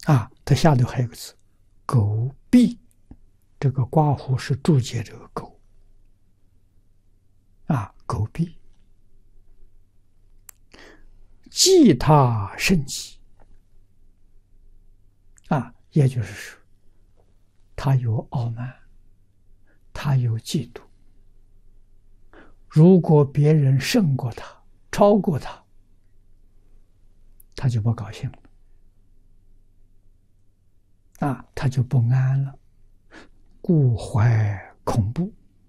啊，它下头还有个字狗闭，这个刮胡是注解这个狗啊，狗闭，忌他甚己啊，也就是说，他有傲慢，他有嫉妒。如果别人胜过他，超过他，他就不高兴了啊，他就不安了，故怀恐怖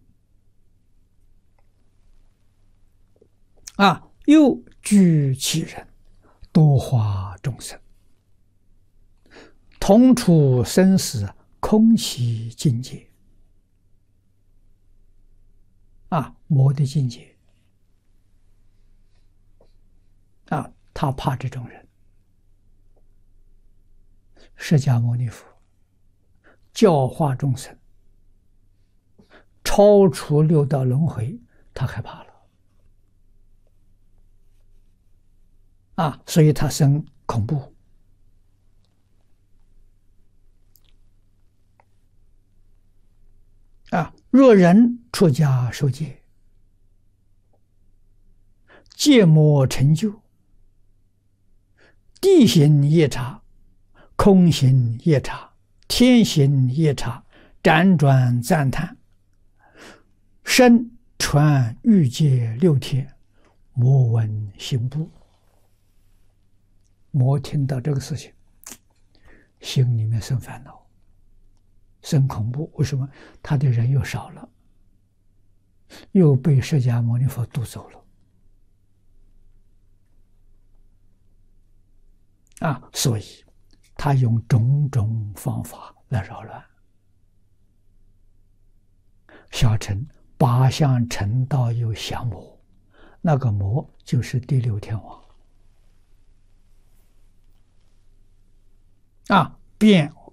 啊，又惧其人，多化众生，同处生死，空其境界啊，魔的境界啊，他怕这种人。释迦牟尼佛教化众生，超出六道轮回，他害怕了啊，所以他生恐怖啊。若人出家受戒，戒魔成就，地行夜叉，空行夜叉，天行夜叉，辗转赞叹，身传欲界六天，魔闻心怖。魔听到这个事情，心里面生烦恼，生恐怖。为什么？他的人又少了，又被释迦牟尼佛渡走了啊！所以他用种种方法来扰乱。小乘八相成道有降魔，那个魔就是第六天王啊，变